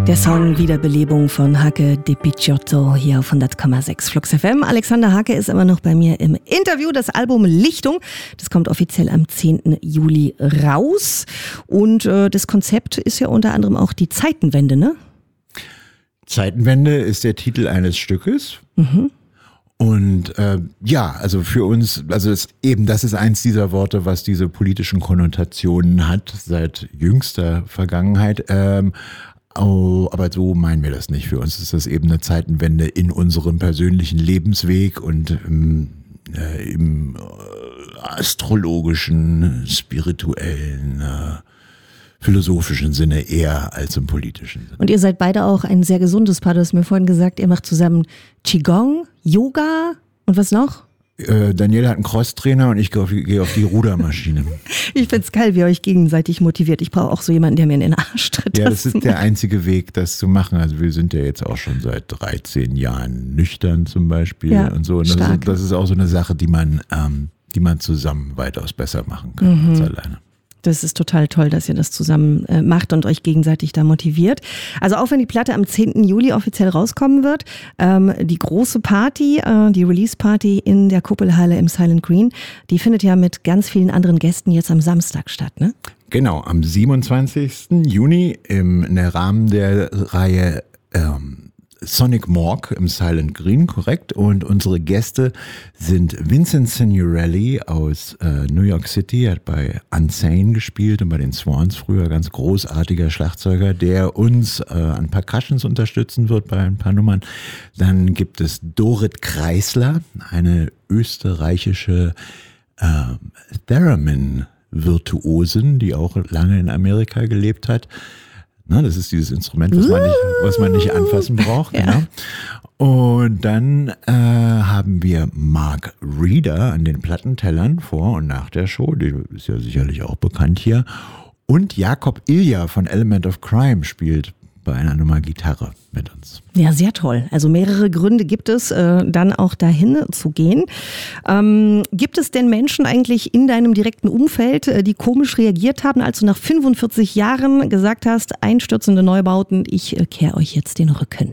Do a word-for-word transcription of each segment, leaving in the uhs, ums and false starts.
Der Song Wiederbelebung von Hake de Picciotto hier auf hundert Komma sechs Flux F M. Alexander Hake ist immer noch bei mir im Interview. Das Album Lichtung, das kommt offiziell am zehnten Juli raus. Und äh, das Konzept ist ja unter anderem auch die Zeitenwende, ne? Zeitenwende ist der Titel eines Stückes. Mhm. Und äh, ja, also für uns, also es, eben das ist eins dieser Worte, was diese politischen Konnotationen hat seit jüngster Vergangenheit. Ähm, Oh, aber so meinen wir das nicht. Für uns ist das eben eine Zeitenwende in unserem persönlichen Lebensweg und im, äh, im äh, astrologischen, spirituellen, äh, philosophischen Sinne eher als im politischen Sinne. Und ihr seid beide auch ein sehr gesundes Paar. Du hast mir vorhin gesagt, ihr macht zusammen Qigong, Yoga und was noch? Äh, Daniel hat einen Crosstrainer und ich gehe auf, gehe auf die Rudermaschine. Ich find's geil, wie ihr euch gegenseitig motiviert. Ich brauche auch so jemanden, der mir in den Arsch tritt. Ja, das ist der einzige Weg, das zu machen. Also wir sind ja jetzt auch schon seit dreizehn Jahren nüchtern zum Beispiel ja, und so. Und das, ist, das ist auch so eine Sache, die man, ähm, die man zusammen weitaus besser machen kann mhm. als alleine. Das ist total toll, dass ihr das zusammen äh, macht und euch gegenseitig da motiviert. Also auch wenn die Platte am zehnten Juli offiziell rauskommen wird, ähm, die große Party, äh, die Release-Party in der Kuppelhalle im Silent Green, die findet ja mit ganz vielen anderen Gästen jetzt am Samstag statt, ne? Genau, am siebenundzwanzigsten Juni im, im Rahmen der Reihe ähm, Sonic Morgue im Silent Green, korrekt. Und unsere Gäste sind Vincent Signorelli aus äh, New York City, hat bei Unsane gespielt und bei den Swans früher, ganz großartiger Schlagzeuger, der uns äh, an Percussions unterstützen wird bei ein paar Nummern. Dann gibt es Dorit Kreisler, eine österreichische äh, Theremin-Virtuosin, die auch lange in Amerika gelebt hat. Na, das ist dieses Instrument, was man nicht, was man nicht anfassen braucht. Ja. Genau. Und dann äh, haben wir Mark Reeder an den Plattentellern vor und nach der Show, die ist ja sicherlich auch bekannt hier. Und Jakob Ilja von Element of Crime spielt bei einer Nummer Gitarre mit uns. Ja, sehr toll. Also mehrere Gründe gibt es, äh, dann auch dahin zu gehen. Ähm, gibt es denn Menschen eigentlich in deinem direkten Umfeld, äh, die komisch reagiert haben, als du nach fünfundvierzig Jahren gesagt hast, einstürzende Neubauten, ich äh, kehre euch jetzt den Rücken?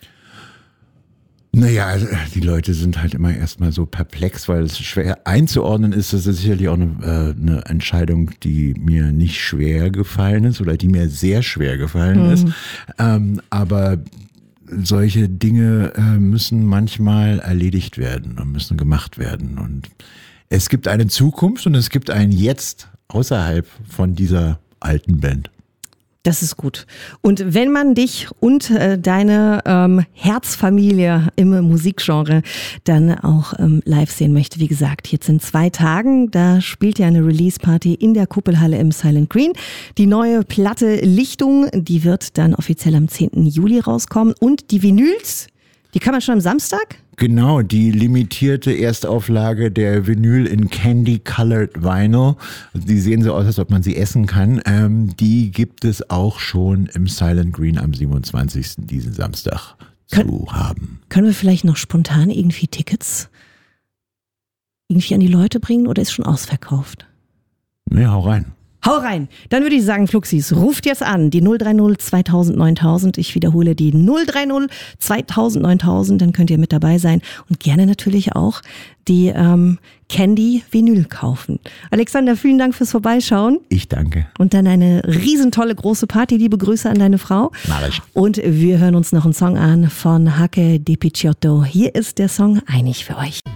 Naja, die Leute sind halt immer erstmal so perplex, weil es schwer einzuordnen ist. Das ist sicherlich auch eine, äh, eine Entscheidung, die mir nicht schwer gefallen ist oder die mir sehr schwer gefallen mhm. ist. Ähm, aber solche Dinge äh, müssen manchmal erledigt werden und müssen gemacht werden. Und es gibt eine Zukunft und es gibt ein Jetzt außerhalb von dieser alten Band. Das ist gut. Und wenn man dich und äh, deine ähm, Herzfamilie im Musikgenre dann auch ähm, live sehen möchte, wie gesagt, jetzt in zwei Tagen, da spielt ja eine Release-Party in der Kuppelhalle im Silent Green. Die neue Platte Lichtung, die wird dann offiziell am zehnten Juli rauskommen. Und die Vinyls, die kann man schon am Samstag? Genau, die limitierte Erstauflage der Vinyl in Candy Colored Vinyl. Die sehen so aus, als ob man sie essen kann. Ähm, die gibt es auch schon im Silent Green am siebenundzwanzigsten diesen Samstag Kön- zu haben. Können wir vielleicht noch spontan irgendwie Tickets irgendwie an die Leute bringen oder ist schon ausverkauft? Nee, hau rein. Hau rein. Dann würde ich sagen, Fluxis, ruft jetzt an, die null drei null zweitausend neuntausend. Ich wiederhole die null drei null zweitausend neuntausend, dann könnt ihr mit dabei sein und gerne natürlich auch die ähm, Candy Vinyl kaufen. Alexander, vielen Dank fürs Vorbeischauen. Ich danke. Und dann eine riesentolle große Party. Liebe Grüße an deine Frau. Mach ich. Und wir hören uns noch einen Song an von Hake de Picciotto. Hier ist der Song Einig für euch.